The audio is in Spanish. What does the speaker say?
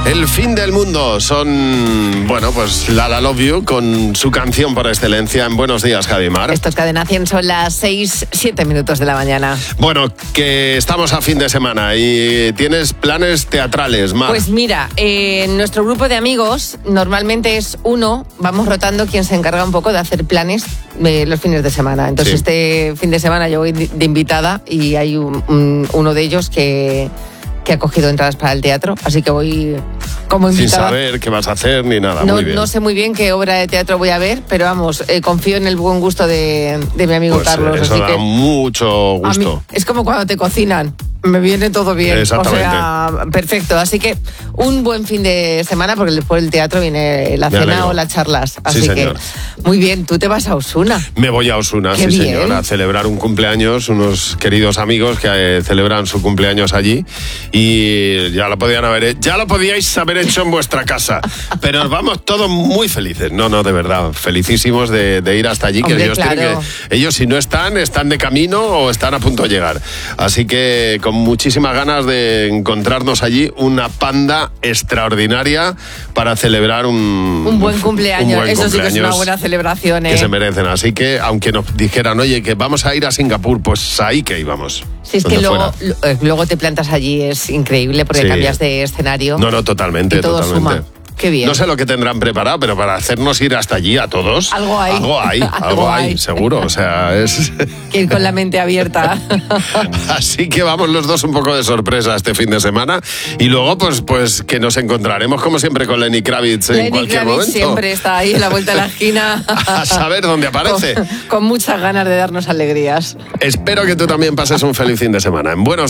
El fin del mundo son, bueno, pues La La Love You con su canción por excelencia en Buenos Días, Javi Mar. Esto es Cadena 100, son las 6:07 de la mañana. Bueno, que estamos a fin de semana y tienes planes teatrales, Mar. Pues mira, en nuestro grupo de amigos normalmente es uno, vamos rotando quien se encarga un poco de hacer planes los fines de semana. Entonces este fin de semana yo voy de invitada y hay uno de ellos que ha cogido entradas para el teatro, así que voy como invitada. Sin saber qué vas a hacer ni nada. No, muy bien. No sé muy bien qué obra de teatro voy a ver, pero vamos, confío en el buen gusto de mi amigo Pues Carlos. eso así da que mucho gusto. es como cuando te cocinan. Me viene todo bien. Exactamente. O sea, perfecto. Así que un buen fin de semana, porque después del teatro viene la Me cena alegro. o las charlas. Así Sí, que, señor. muy bien, tú te vas a Osuna. Me voy a Osuna, Qué sí, bien. señor, a celebrar un cumpleaños, unos queridos amigos que celebran su cumpleaños allí y ya lo podíais haber hecho en vuestra casa, pero vamos todos muy felices. No, de verdad, felicísimos de ir hasta allí. Hombre, que ellos claro. ellos si no están de camino o están a punto de llegar. Así que con muchísimas ganas de encontrarnos allí, una panda extraordinaria para celebrar un buen cumpleaños. un buen Eso sí que es una cumpleaños buena celebración. que se merecen. Así que, aunque nos dijeran, oye, que vamos a ir a Singapur, pues ahí que íbamos. Si es que luego te plantas allí, es increíble porque Sí. cambias de escenario. No, totalmente, y todo totalmente. suma. Qué bien. No sé lo que tendrán preparado, pero para hacernos ir hasta allí a todos. Algo hay. Algo hay, seguro. O sea, es. Que ir con la mente abierta. Así que vamos los dos un poco de sorpresa este fin de semana. Y luego, pues que nos encontraremos, como siempre, con Lenny Kravitz en cualquier momento. Siempre está ahí en la vuelta de la esquina. A saber dónde aparece. Con muchas ganas de darnos alegrías. Espero que tú también pases un feliz fin de semana. En Buenos